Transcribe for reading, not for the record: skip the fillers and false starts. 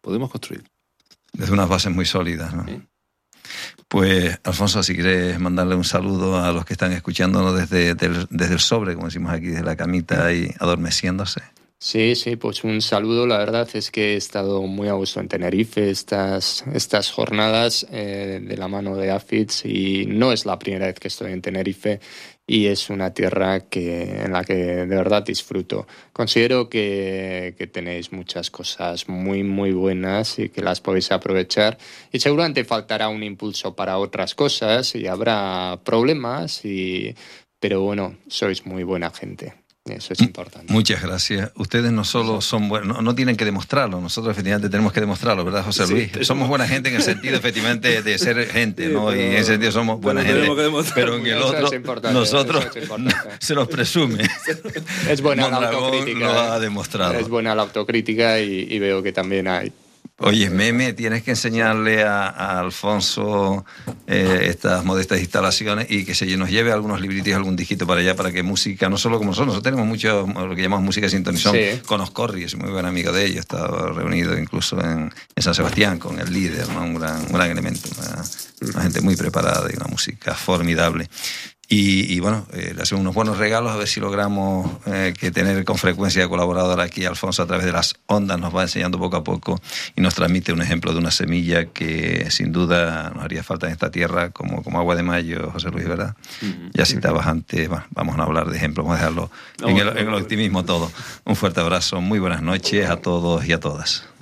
podemos construir. Desde unas bases muy sólidas, ¿no? Sí. Pues, Alfonso, si quieres mandarle un saludo a los que están escuchándonos desde el sobre, como decimos aquí, desde la camita y adormeciéndose. Sí, pues un saludo. La verdad es que he estado muy a gusto en Tenerife estas jornadas de la mano de AFITS, y no es la primera vez que estoy en Tenerife, y es una tierra en la que de verdad disfruto. Considero que tenéis muchas cosas muy, muy buenas y que las podéis aprovechar, y seguramente faltará un impulso para otras cosas y habrá problemas, pero bueno, sois muy buena gente. Eso es importante. Muchas gracias. Ustedes no solo son buenos, no tienen que demostrarlo, nosotros efectivamente tenemos que demostrarlo, ¿verdad, José Luis? Sí, somos buena gente en el sentido efectivamente de ser gente, ¿no? Sí, y en ese sentido somos buena gente, pero en el otro nosotros se nos presume. Es buena la Mondragón autocrítica. Lo ha demostrado. Es buena la autocrítica, y veo que también hay. Oye, Meme, tienes que enseñarle a Alfonso estas modestas instalaciones, y que se nos lleve algunos libritos y algún disquito para allá, para que música, no solo como nosotros tenemos mucho lo que llamamos música sintonizón, sí. Con Oscorri, es muy buen amigo de ellos, estaba reunido incluso en San Sebastián con el líder, ¿no? Un gran elemento, una gente muy preparada y una música formidable. Y bueno, le hacemos unos buenos regalos, a ver si logramos que tener con frecuencia colaborador aquí. Alfonso, a través de las ondas, nos va enseñando poco a poco y nos transmite un ejemplo de una semilla que sin duda nos haría falta en esta tierra, como agua de mayo, José Luis, ¿verdad? Ya citabas antes, vamos a hablar de ejemplos, vamos a dejarlo en el optimismo todo. Un fuerte abrazo, muy buenas noches a todos y a todas.